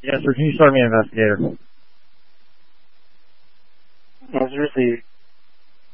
Yes, sir. Can you start me, investigator? What's your receipt?